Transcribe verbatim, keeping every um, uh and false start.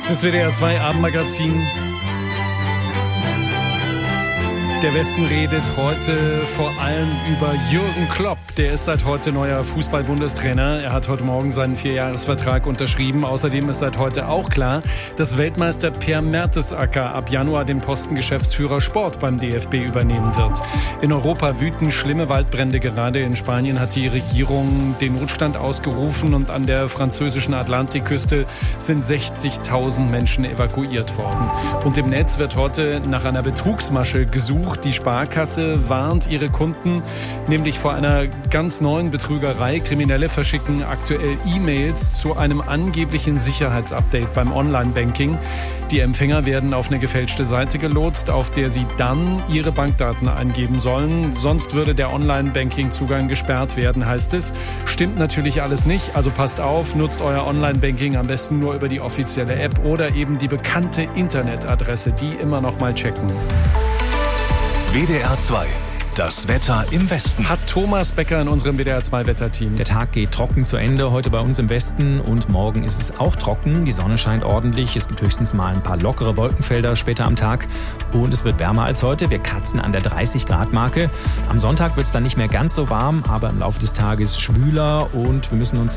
Das W D R zwei Abendmagazin. Der Westen redet heute vor allem über Jürgen Klopp. Der ist seit heute neuer Fußball-Bundestrainer. Er hat heute Morgen seinen Vierjahresvertrag unterschrieben. Außerdem ist seit heute auch klar, dass Weltmeister Per Mertesacker ab Januar den Posten Geschäftsführer Sport beim D F B übernehmen wird. In Europa wüten schlimme Waldbrände. Gerade in Spanien hat die Regierung den Notstand ausgerufen und an der französischen Atlantikküste sind sechzigtausend Menschen evakuiert worden. Und im Netz wird heute nach einer Betrugsmasche gesucht. Die Sparkasse warnt ihre Kunden nämlich vor einer ganz neuen Betrügerei. Kriminelle verschicken aktuell E-Mails zu einem angeblichen Sicherheitsupdate beim Online-Banking. Die Empfänger werden auf eine gefälschte Seite gelotst, auf der sie dann ihre Bankdaten eingeben sollen. Sonst würde der Online-Banking-Zugang gesperrt werden, heißt es. Stimmt natürlich alles nicht, also passt auf, nutzt euer Online-Banking am besten nur über die offizielle App oder eben die bekannte Internetadresse, die immer noch mal checken. W D R zwei. Das Wetter im Westen. Hat Thomas Becker in unserem W D R zwei Wetterteam. Der Tag geht trocken zu Ende heute bei uns im Westen und morgen ist es auch trocken. Die Sonne scheint ordentlich. Es gibt höchstens mal ein paar lockere Wolkenfelder später am Tag und es wird wärmer als heute. Wir kratzen an der dreißig Grad Marke. Am Sonntag wird es dann nicht mehr ganz so warm, aber im Laufe des Tages schwüler und wir müssen uns